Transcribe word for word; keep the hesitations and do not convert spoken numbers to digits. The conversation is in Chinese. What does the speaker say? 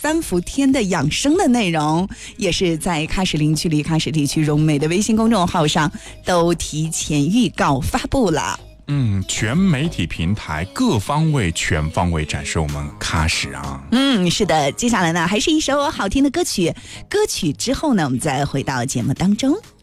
三伏天的养生的内容，也是在喀什林区里喀什地区融美的微信公众号上都提前预告发布了。 嗯，全媒体平台各方位全方位展示我们喀什啊。 嗯，是的，接下来呢还是一首好听的歌曲，歌曲之后呢我们再回到节目当中。